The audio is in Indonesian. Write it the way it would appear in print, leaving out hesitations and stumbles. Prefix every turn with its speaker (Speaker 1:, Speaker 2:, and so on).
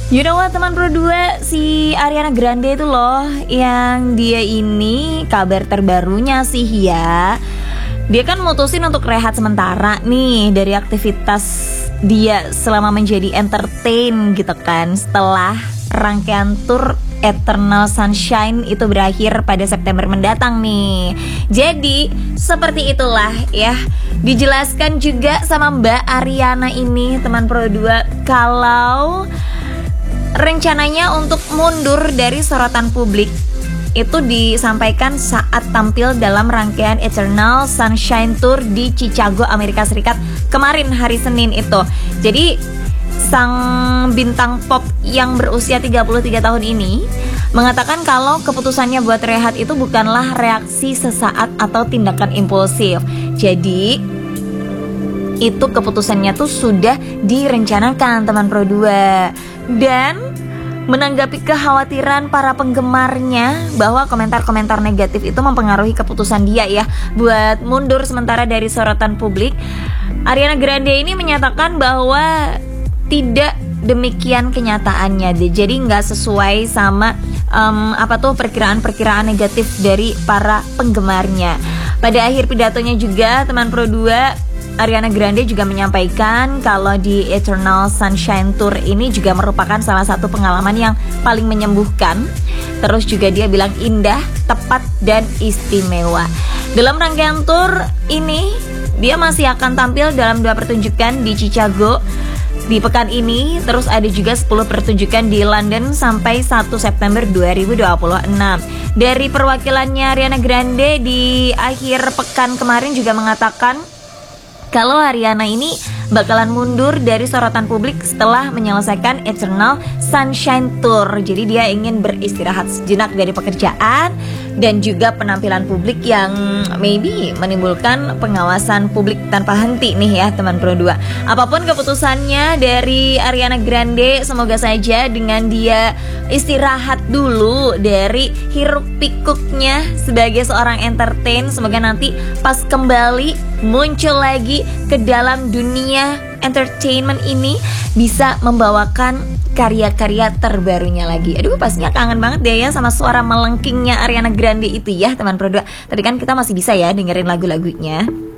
Speaker 1: You know what teman Pro 2, si Ariana Grande itu loh, yang dia ini kabar terbarunya sih ya, dia kan mutusin untuk rehat sementara nih dari aktivitas dia selama menjadi entertain gitu kan, setelah rangkaian tour Eternal Sunshine itu berakhir pada September mendatang nih. Jadi seperti itulah ya, dijelaskan juga sama Mbak Ariana ini teman Pro 2 kalau rencananya untuk mundur dari sorotan publik itu disampaikan saat tampil dalam rangkaian Eternal Sunshine Tour di Chicago, Amerika Serikat kemarin hari Senin itu. Jadi sang bintang pop yang berusia 33 tahun ini mengatakan kalau keputusannya buat rehat itu bukanlah reaksi sesaat atau tindakan impulsif. Jadi itu keputusannya tuh sudah direncanakan teman Pro 2. Dan menanggapi kekhawatiran para penggemarnya bahwa komentar-komentar negatif itu mempengaruhi keputusan dia ya buat mundur sementara dari sorotan publik, Ariana Grande ini menyatakan bahwa tidak demikian kenyataannya deh. Jadi nggak sesuai sama perkiraan-perkiraan negatif dari para penggemarnya. Pada akhir pidatonya juga teman Pro 2, Ariana Grande juga menyampaikan kalau di Eternal Sunshine Tour ini juga merupakan salah satu pengalaman yang paling menyembuhkan. Terus juga dia bilang indah, tepat, dan istimewa. Dalam rangkaian tour ini, dia masih akan tampil dalam 2 pertunjukan di Chicago di pekan ini. Terus ada juga 10 pertunjukan di London sampai 1 September 2026. Dari perwakilannya Ariana Grande di akhir pekan kemarin juga mengatakan kalau Ariana ini bakalan mundur dari sorotan publik setelah menyelesaikan Eternal Sunshine Tour. Jadi dia ingin beristirahat sejenak dari pekerjaan dan juga penampilan publik yang maybe menimbulkan pengawasan publik tanpa henti nih ya teman Pro 2. Apapun keputusannya dari Ariana Grande, semoga saja dengan dia istirahat dulu dari hiruk pikuknya sebagai seorang entertain, semoga nanti pas kembali muncul lagi ke dalam dunia entertainment ini bisa membawakan karya-karya terbarunya lagi. Aduh, pastinya kangen banget deh ya sama suara melengkingnya Ariana Grande itu ya teman Pro 2. Tapi kan kita masih bisa ya dengerin lagu-lagunya.